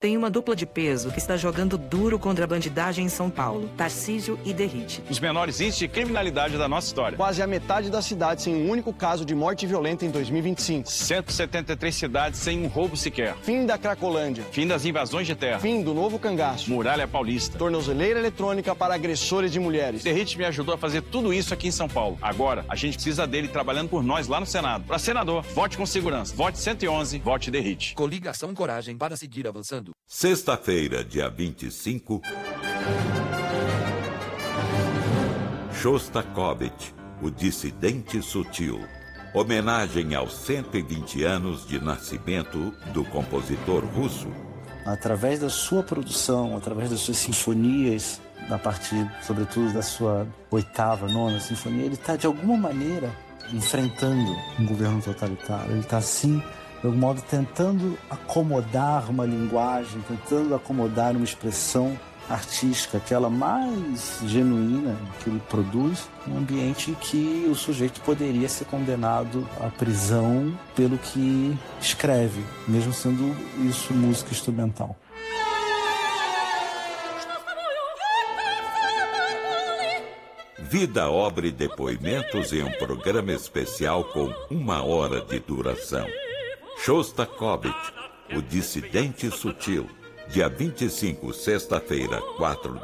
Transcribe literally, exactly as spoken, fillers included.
Tem uma dupla de peso que está jogando duro contra a bandidagem em São Paulo, Tarcísio e Derrite. Os menores índices de criminalidade da nossa história. Quase a metade da cidade sem um único caso de morte violenta em dois mil e vinte e cinco. cento e setenta e três cidades sem um roubo sequer. Fim da Cracolândia. Fim das invasões de terra. Fim do novo cangaço. Muralha Paulista. Tornozeleira eletrônica para agressores de mulheres. Derrite me ajudou a fazer tudo isso aqui em São Paulo. Agora, a gente precisa dele trabalhando por nós lá no Senado. Para senador, vote com segurança. Vote cento e onze, vote Derrite. Coligação Coragem para seguir avançando. Sexta-feira, dia vinte e cinco, Shostakovich, o dissidente sutil. Homenagem aos cento e vinte anos de nascimento do compositor russo. Através da sua produção, através das suas sinfonias, a partir, sobretudo, da sua oitava, nona sinfonia, ele está, de alguma maneira, enfrentando um governo totalitário. Ele está, sim, de algum modo, tentando acomodar uma linguagem, tentando acomodar uma expressão artística, aquela mais genuína que ele produz, num ambiente que o sujeito poderia ser condenado à prisão pelo que escreve, mesmo sendo isso música instrumental. Vida, obra e depoimentos em um programa especial com uma hora de duração. Shostakovich, o dissidente sutil. Dia vinte e cinco, sexta-feira, quatro